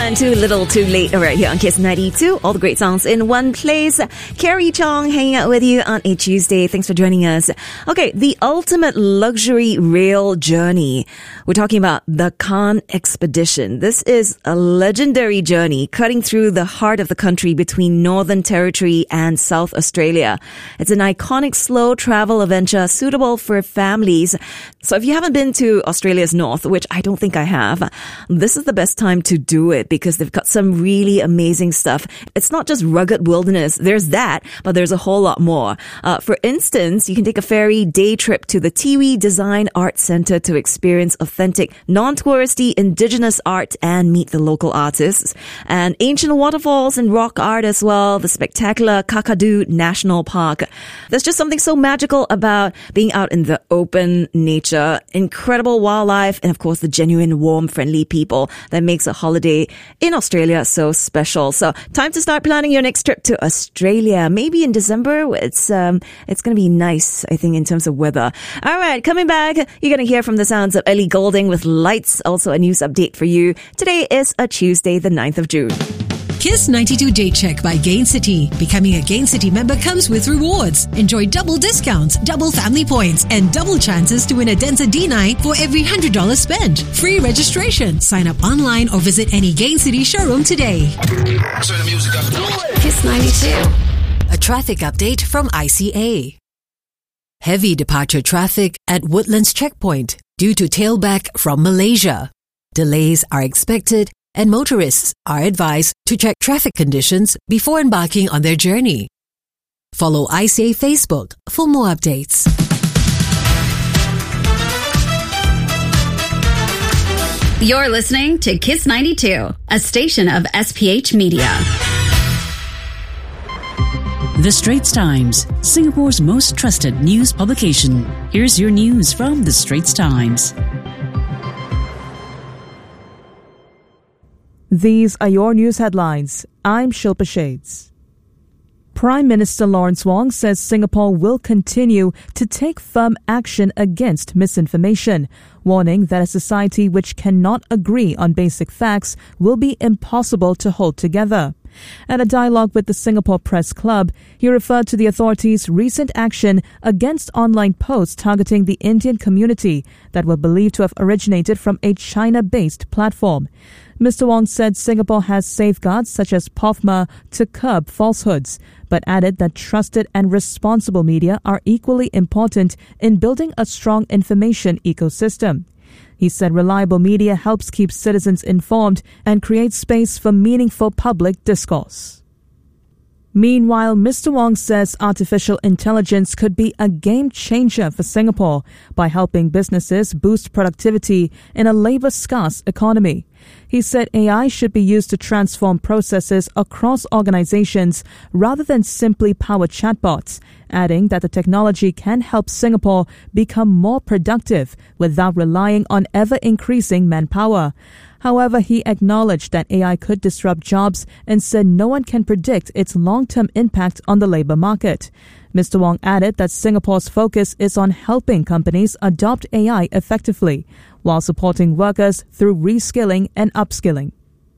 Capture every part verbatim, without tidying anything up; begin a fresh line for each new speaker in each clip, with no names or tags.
on to Little Too Late right here on Kiss ninety-two. All the great songs in one place. Carrie Chong hanging out with you on a Tuesday. Thanks for joining us. Okay, the ultimate luxury rail journey. We're talking about the Khan Expedition. This is a legendary journey cutting through the heart of the country between Northern Territory and South Australia. It's an iconic slow travel adventure suitable for families. So if you haven't been to Australia's north, which I don't think I have, this is the best time to do it because they've got some really amazing stuff. It's not just rugged wilderness. There's that, but there's a whole lot more. Uh, for instance, you can take a ferry day trip to the Tiwi Design Art Centre to experience authentic, non-touristy indigenous art and meet the local artists. And ancient waterfalls and rock art as well. The spectacular Kakadu National Park. There's just something so magical about being out in the open nature. Incredible wildlife and, of course, the genuine, warm, friendly people that makes a holiday in Australia so special. So time to start planning your next trip to Australia. Maybe in December. It's um, it's going to be nice, I think, in terms of weather. All right, coming back, you're going to hear from the sounds of Ellie Goulding with Lights. Also a news update for you. Today is a Tuesday, the ninth of June.
Kiss ninety-two Day Check by Gain City. Becoming a Gain City member comes with rewards. Enjoy double discounts, double family points, and double chances to win a Denza D nine for every one hundred dollars spent. Free registration. Sign up online or visit any Gain City showroom today.
Turn the music up.
Kiss ninety-two. A traffic update from I C A. Heavy departure traffic at Woodlands Checkpoint due to tailback from Malaysia. Delays are expected and motorists are advised to check traffic conditions before embarking on their journey. Follow I C A Facebook for more updates.
You're listening to Kiss ninety-two, a station of S P H Media.
The Straits Times, Singapore's most trusted news publication. Here's your news from The Straits Times.
These are your news headlines. I'm Shilpa Shades. Prime Minister Lawrence Wong says Singapore will continue to take firm action against misinformation, warning that a society which cannot agree on basic facts will be impossible to hold together. At a dialogue with the Singapore Press Club, he referred to the authorities' recent action against online posts targeting the Indian community that were believed to have originated from a China-based platform. Mister Wong said Singapore has safeguards such as P O F M A to curb falsehoods, but added that trusted and responsible media are equally important in building a strong information ecosystem. He said reliable media helps keep citizens informed and create space for meaningful public discourse. Meanwhile, Mister Wong says artificial intelligence could be a game changer for Singapore by helping businesses boost productivity in a labor-scarce economy. He said A I should be used to transform processes across organizations rather than simply power chatbots, adding that the technology can help Singapore become more productive without relying on ever-increasing manpower. However, he acknowledged that A I could disrupt jobs and said no one can predict its long-term impact on the labor market. Mister Wong added that Singapore's focus is on helping companies adopt A I effectively, while supporting workers through reskilling and upskilling.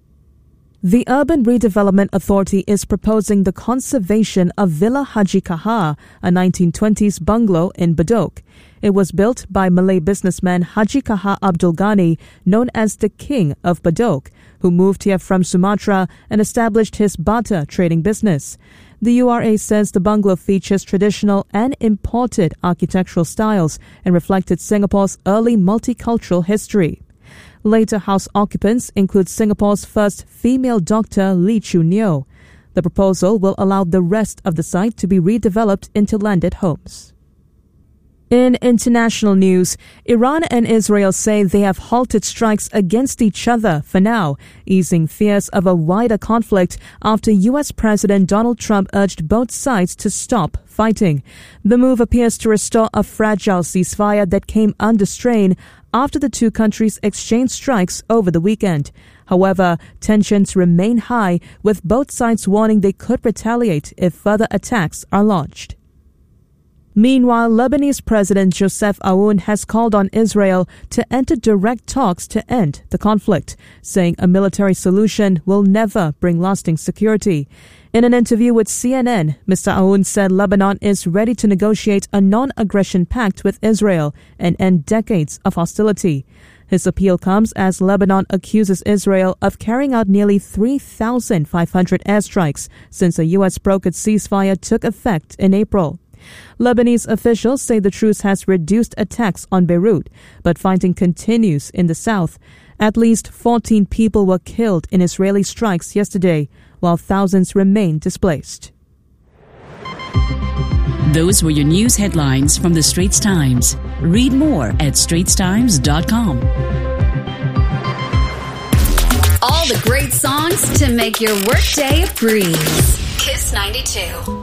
The Urban Redevelopment Authority is proposing the conservation of Villa Haji Kahar, a nineteen twenties bungalow in Bedok. It was built by Malay businessman Haji Kahar Abdul Ghani, known as the King of Bedok, who moved here from Sumatra and established his barter trading business. The U R A says the bungalow features traditional and imported architectural styles and reflected Singapore's early multicultural history. Later house occupants include Singapore's first female doctor, Lee Choo Neo. The proposal will allow the rest of the site to be redeveloped into landed homes. In international news, Iran and Israel say they have halted strikes against each other for now, easing fears of a wider conflict after U S President Donald Trump urged both sides to stop fighting. The move appears to restore a fragile ceasefire that came under strain after the two countries exchanged strikes over the weekend. However, tensions remain high, with both sides warning they could retaliate if further attacks are launched. Meanwhile, Lebanese President Joseph Aoun has called on Israel to enter direct talks to end the conflict, saying a military solution will never bring lasting security. In an interview with C N N, Mister Aoun said Lebanon is ready to negotiate a non-aggression pact with Israel and end decades of hostility. His appeal comes as Lebanon accuses Israel of carrying out nearly three thousand five hundred airstrikes since a U S brokered ceasefire took effect in April. Lebanese officials say the truce has reduced attacks on Beirut, but fighting continues in the south. At least fourteen people were killed in Israeli strikes yesterday, while thousands remain displaced.
Those were your news headlines from the Straits Times. Read more at straits times dot com.
All the great songs to make your workday a breeze. Kiss ninety-two.